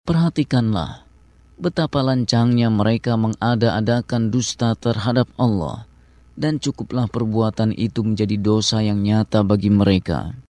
Perhatikanlah betapa lancangnya mereka mengada-adakan dusta terhadap Allah, dan cukuplah perbuatan itu menjadi dosa yang nyata bagi mereka.